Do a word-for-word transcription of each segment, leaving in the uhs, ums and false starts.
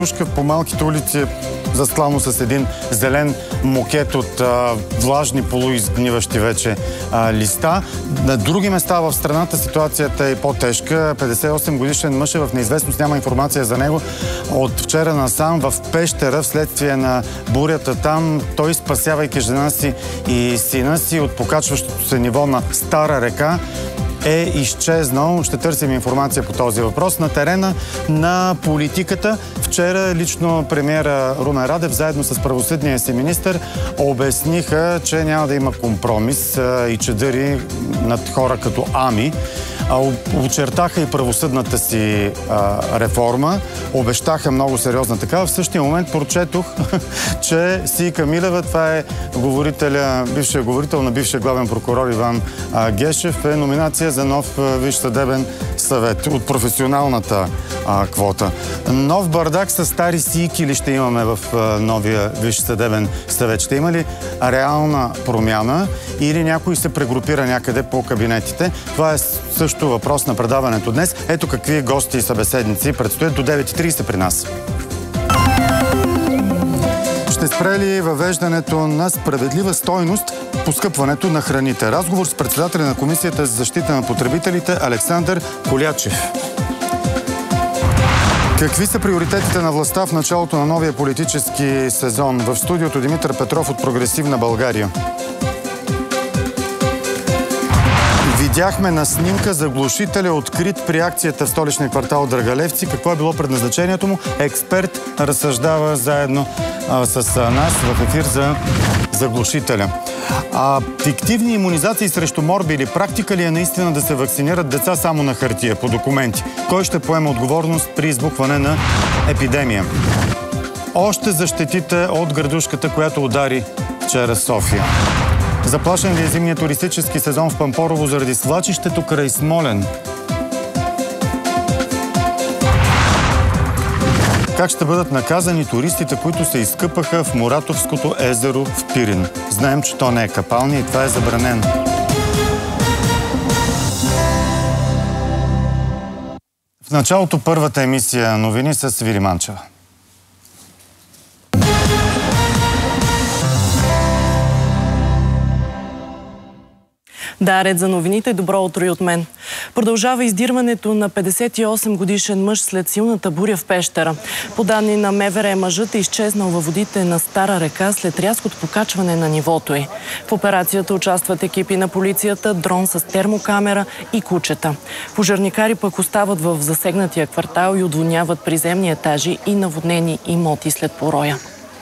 По малките улици, застлано с един зелен мокет от а, влажни, полуизгниващи вече а, листа. На други места в страната ситуацията е по-тежка. петдесет и осем годишен мъж е в неизвестност, няма информация за него. От вчера насам в Пещера, вследствие на бурята там, той, спасявайки жена си и сина си от покачващото се ниво на Стара река, е изчезнал. Ще търсим информация по този въпрос. На терена на политиката вчера лично премиера Румен Радев заедно с правосъдния си министър обясниха, че няма да има компромис а, и чадъри над хора като Ами. А, очертаха и правосъдната си а, реформа. Обещаха много сериозна такава. В същия момент прочетох, че Сийка Милева, това е говорителя, бившия говорител на бившия главен прокурор Иван а, Гешев, е номинация за нов Висш съдебен съвет от професионалната а, квота. Нов бардак с стари сийки ли ще имаме в а, новия Висш съдебен съвет? Ще има ли реална промяна или някой се прегрупира някъде по кабинетите? Това е също въпрос на предаването днес. Ето какви гости и събеседници предстоят до девет и трийсет при нас. Ще спре ли въвеждането на справедлива стойност поскъпването на храните? Разговор с председателя на Комисията за защита на потребителите Александър Колячев. Какви са приоритетите на властта в началото на новия политически сезон? В студиото Димитър Петров от Прогресивна България. Видяхме на снимка заглушителя, открит при акцията в столичния квартал Драгалевци. Какво е било предназначението му? Експерт разсъждава заедно а, с а, нас в ефир за заглушителя. А, фиктивни имунизации срещу морбили, практика ли е наистина да се вакцинират деца само на хартия, по документи? Кой ще поема отговорност при избухване на епидемия? Още защитите от градушката, която удари вчера София. Заплашен ли е зимният туристически сезон в Пампорово заради свлачището край Смолян? Как ще бъдат наказани туристите, които се изкъпаха в Моратовското езеро в Пирин? Знаем, че то не е капалня и това е забранено. В началото първата емисия новини с Вили Манчева. Да, ред за новините. Добро утро и от мен. Продължава издирването на петдесет и осем годишен мъж след силната буря в Пещера. По данни на МВР, мъжът е изчезнал във водите на Стара река след рязкото покачване на нивото й. В операцията участват екипи на полицията, дрон с термокамера и кучета. Пожарникари пък остават в засегнатия квартал и отводняват приземни етажи и наводнени имоти след пороя.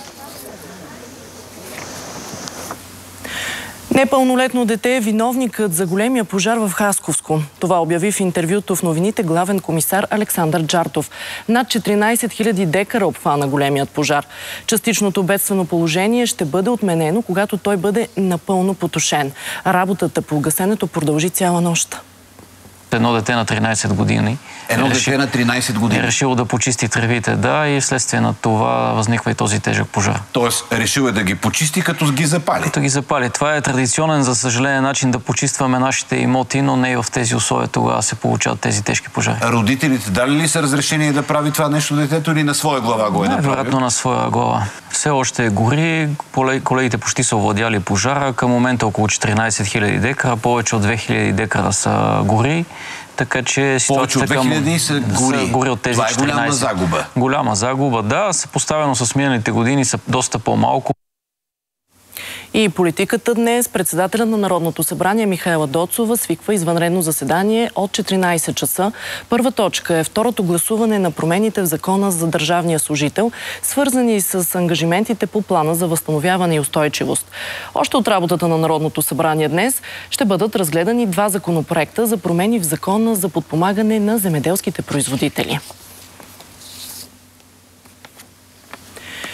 Непълнолетно дете е виновникът за големия пожар в Хасковско. Това обяви в интервюто в новините главен комисар Александър Джартов. Над четиринайсет хиляди декара обхвана големият пожар. Частичното бедствено положение ще бъде отменено, когато той бъде напълно потушен. Работата по гасенето продължи цяла нощ. Едно дете на тринайсет години. Едно е решил, дете на тринайсет години. Е решило да почисти тревите, да, и вследствие на това възниква и този тежък пожар. Тоест, решил е да ги почисти, като ги запали? Като ги запали. Това е традиционен, за съжаление, начин да почистваме нашите имоти, но не и в тези условия тогава се получават тези тежки пожари. Родителите дали ли са разрешение да прави това нещо детето или на своя глава го е направил? Вероятно на своя глава. Все още гори, колегите почти са овладяли пожара. Към момента около четиринайсет хиляди декара, повече от две хиляди декара са гори. Така че повече от две хиляди са гори. Са гори от тези това е голяма загуба. Голяма загуба, да. Съпоставено с миналите години са доста по-малко. И политиката днес. Председателя на Народното събрание Михаела Доцова свиква извънредно заседание от четиринайсет часа. Първа точка е второто гласуване на промените в Закона за държавния служител, свързани с ангажиментите по плана за възстановяване и устойчивост. Още от работата на Народното събрание днес ще бъдат разгледани два законопроекта за промени в Закона за подпомагане на земеделските производители.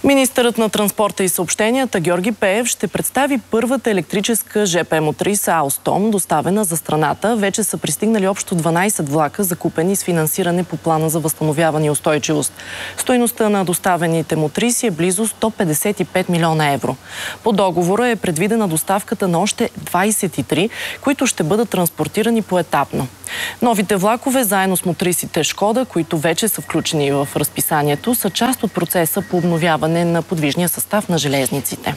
Министърът на транспорта и съобщенията Георги Пеев ще представи първата електрическа жп мотриса Алстом, доставена за страната. Вече са пристигнали общо дванайсет влака, закупени с финансиране по плана за възстановяване и устойчивост. Стойността на доставените мотриси е близо сто петдесет и пет милиона евро. По договора е предвидена доставката на още двайсет и три, които ще бъдат транспортирани поетапно. Новите влакове, заедно с мотрисите Шкода, които вече са включени в разписанието, са част от процеса по обновяване на подвижния състав на железниците.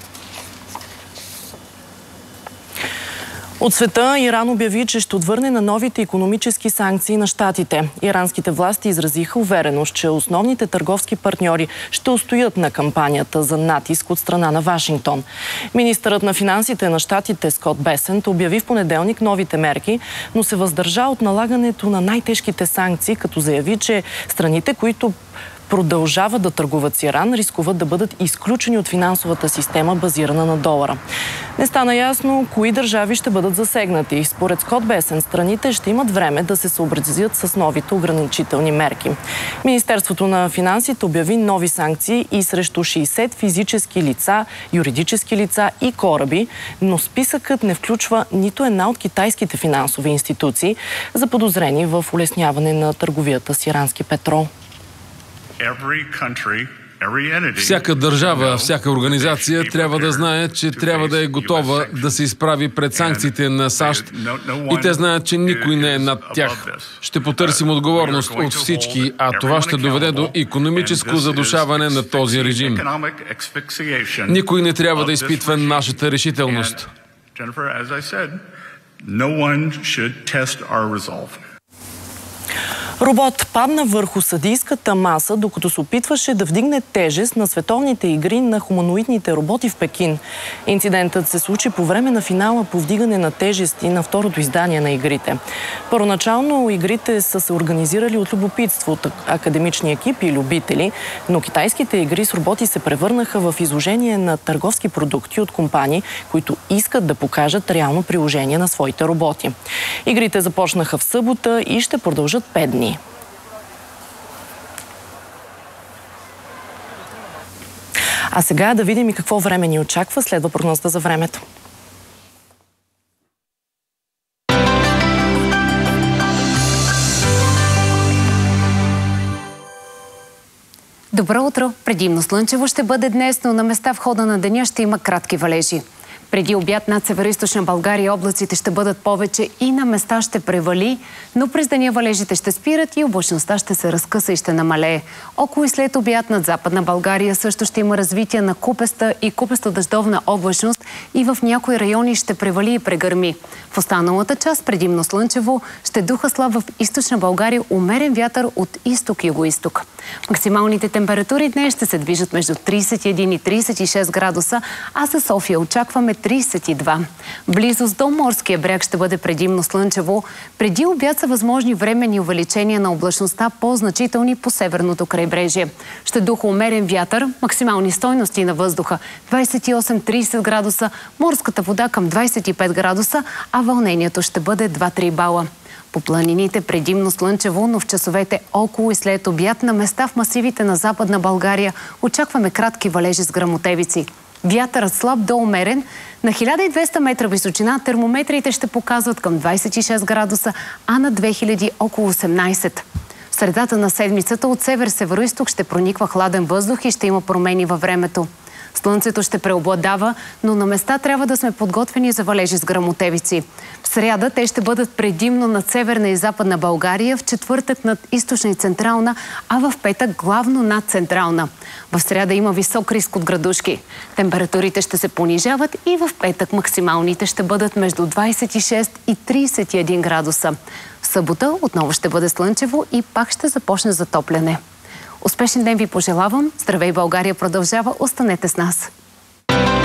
От света Иран обяви, че ще отвърне на новите икономически санкции на щатите. Иранските власти изразиха увереност, че основните търговски партньори ще устоят на кампанията за натиск от страна на Вашингтон. Министърът на финансите на щатите Скот Бесент обяви в понеделник новите мерки, но се въздържа от налагането на най-тежките санкции, като заяви, че страните, които продължават да търгуват с Иран, рискуват да бъдат изключени от финансовата система, базирана на долара. Не стана ясно кои държави ще бъдат засегнати. Според Скот Бесен, страните ще имат време да се съобразят с новите ограничителни мерки. Министерството на финансите обяви нови санкции и срещу шейсет физически лица, юридически лица и кораби, но списъкът не включва нито една от китайските финансови институции, заподозрени в улесняване на търговията с ирански петрол. Всяка държава, всяка организация трябва да знае, че трябва да е готова да се изправи пред санкциите на САЩ и те знаят, че никой не е над тях. Ще потърсим отговорност от всички, а това ще доведе до икономическо задушаване на този режим. Никой не трябва да изпитва нашата решителност. Робот падна върху съдийската маса, докато се опитваше да вдигне тежест на световните игри на хуманоидните роботи в Пекин. Инцидентът се случи по време на финала по вдигане на тежести на второто издание на игрите. Първоначално игрите са се организирали от любопитство от академични екипи и любители, но китайските игри с роботи се превърнаха в изложение на търговски продукти от компании, които искат да покажат реално приложение на своите роботи. Игрите започнаха в събота и ще продължат пет дни. А сега да видим и какво време ни очаква. Следва прогнозата за времето. Добро утро! Предимно слънчево ще бъде днес, но на места в хода на деня ще има кратки валежи. Преди обяд над североизточна България облаците ще бъдат повече и на места ще превали, но през деня валежите ще спират и облачността ще се разкъса и ще намалее. Около и след обяд над Западна България също ще има развитие на купеста и купесто-дъждовна облачност и в някои райони ще превали и прегърми. В останалата част предимно слънчево ще духа слаб в източна България умерен вятър от изток-югоизток. Максималните температури днес ще се движат между трийсет и един и трийсет и шест градуса, а за София очакваме трийсет и два. Близост до морския бряг ще бъде предимно слънчево. Преди обяд са възможни временни увеличения на облачността, по-значителни по северното крайбрежие. Ще духа умерен вятър, максимални стойности на въздуха двайсет и осем до трийсет градуса, морската вода към двайсет и пет градуса, а вълнението ще бъде два-три бала. По планините предимно слънчево, но в часовете около и след обяд на места в масивите на Западна България очакваме кратки валежи с гръмотевици. Вятърът слаб до умерен. На хиляда и двеста метра височина термометрите ще показват към двайсет и шест градуса, а на две хиляди около осемнайсет. В средата на седмицата от север-североизток ще прониква хладен въздух и ще има промени във времето. Слънцето ще преобладава, но на места трябва да сме подготвени за валежи с гръмотевици. В сряда те ще бъдат предимно над северна и западна България, в четвъртък над източна и централна, а в петък главно над централна. В сряда има висок риск от градушки. Температурите ще се понижават и в петък максималните ще бъдат между двайсет и шест и трийсет и един градуса. В събота отново ще бъде слънчево и пак ще започне затопляне. Успешен ден ви пожелавам. Здравей, България продължава. Останете с нас.